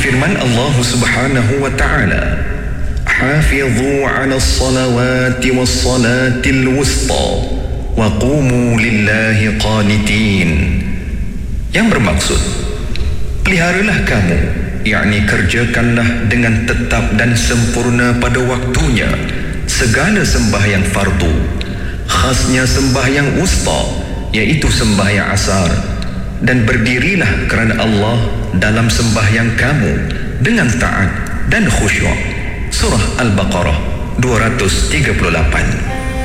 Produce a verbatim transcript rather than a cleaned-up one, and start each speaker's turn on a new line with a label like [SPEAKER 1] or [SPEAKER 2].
[SPEAKER 1] firman Allah Subhanahu wa ta'ala, "Hafidhu 'alas salawati was salatil wusta wa qumu lillahi qanitin." Yang bermaksud, peliharalah kamu, yakni kerjakanlah dengan tetap dan sempurna pada waktunya segala sembahyang fardu, khasnya sembahyang wusta, iaitu sembahyang asar, dan berdirilah kerana Allah dalam sembahyang kamu dengan taat dan khusyuk. Surah Al-Baqarah dua ratus tiga puluh lapan.